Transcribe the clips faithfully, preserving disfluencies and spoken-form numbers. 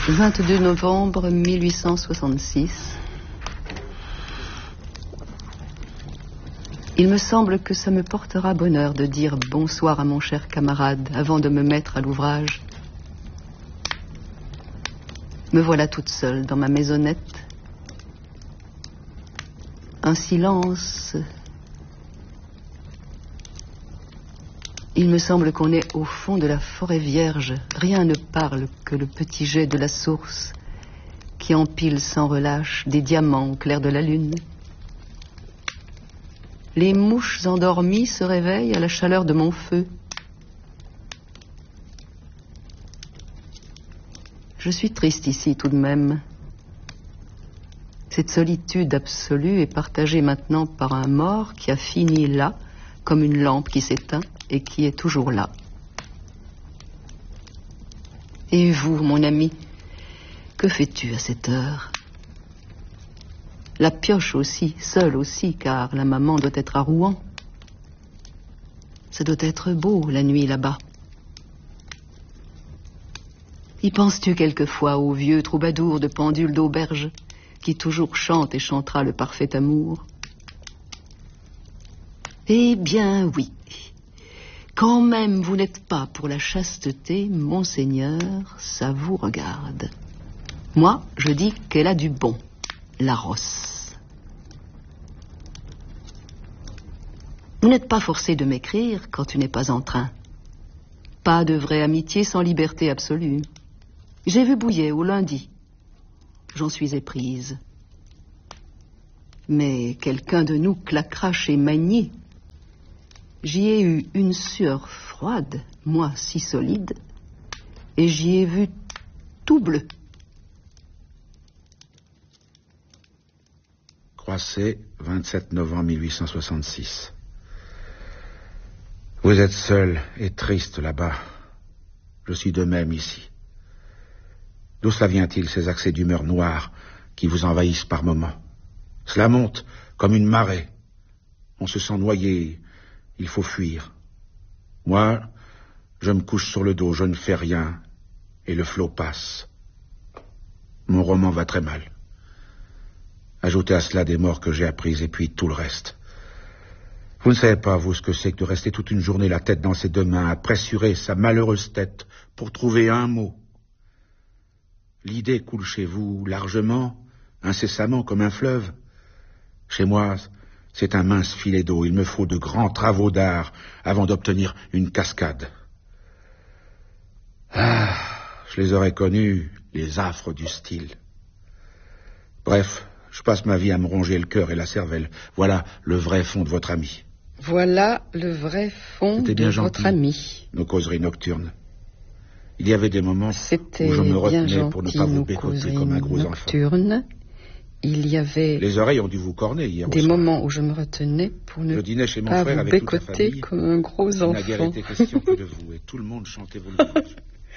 vingt-deux novembre mille huit cent soixante-six. Il me semble que ça me portera bonheur de dire bonsoir à mon cher camarade avant de me mettre à l'ouvrage. Me voilà toute seule dans ma maisonnette. Un silence. Il me semble qu'on est au fond de la forêt vierge. Rien ne parle que le petit jet de la source qui empile sans relâche des diamants au clair de la lune. Les mouches endormies se réveillent à la chaleur de mon feu. Je suis triste ici tout de même. Cette solitude absolue est partagée maintenant par un mort qui a fini là, comme une lampe qui s'éteint et qui est toujours là. Et vous, mon ami, que fais-tu à cette heure? La pioche aussi, seule aussi, car la maman doit être à Rouen. Ça doit être beau, la nuit là-bas. Y penses-tu quelquefois au vieux troubadour de pendule d'auberge qui toujours chante et chantera le parfait amour? Eh bien, oui. Quand même vous n'êtes pas pour la chasteté, monseigneur, ça vous regarde. Moi, je dis qu'elle a du bon, la rosse. Vous n'êtes pas forcé de m'écrire quand tu n'es pas en train. Pas de vraie amitié sans liberté absolue. J'ai vu Bouillet au lundi. J'en suis éprise. Mais quelqu'un de nous claquera chez Magny. J'y ai eu une sueur froide, moi si solide, et j'y ai vu tout bleu. Croisset, vingt-sept novembre mille huit cent soixante-six. Vous êtes seul et triste là-bas. Je suis de même ici. D'où cela vient-il, ces accès d'humeur noire qui vous envahissent par moments? Cela monte comme une marée. On se sent noyé, il faut fuir. Moi, je me couche sur le dos, je ne fais rien, et le flot passe. Mon roman va très mal. Ajoutez à cela des morts que j'ai apprises, et puis tout le reste. Vous ne savez pas, vous, ce que c'est que de rester toute une journée la tête dans ses deux mains, à pressurer sa malheureuse tête pour trouver un mot. L'idée coule chez vous largement, incessamment, comme un fleuve. Chez moi, c'est un mince filet d'eau. Il me faut de grands travaux d'art avant d'obtenir une cascade. Ah, je les aurais connus, les affres du style. Bref, je passe ma vie à me ronger le cœur et la cervelle. Voilà le vrai fond de votre ami. Voilà le vrai fond de bien votre gentil, ami. Nos causeries nocturnes. Il y avait des moments C'était où je me bien retenais gentil, pour ne pas vous nos bécoter causeries comme un gros enfant. nocturnes. Il y avait Les oreilles ont dû vous corner hier des au soir. moments où je me retenais pour ne Je dînais chez mon pas frère vous avec toute la bécoter famille. comme un gros Il n'a guère enfant. été question que de vous, et tout le monde chantait vos louanges.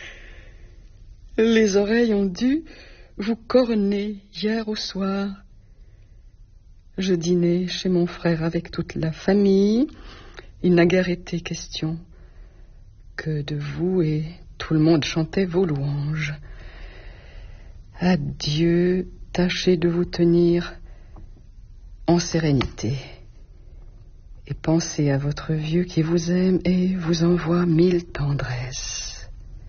Les oreilles ont dû vous corner hier au soir. Je dînais chez mon frère avec toute la famille. Il n'a guère été question que de vous, et tout le monde chantait vos louanges. Adieu, tâchez de vous tenir en sérénité et pensez à votre vieux qui vous aime et vous envoie mille tendresses.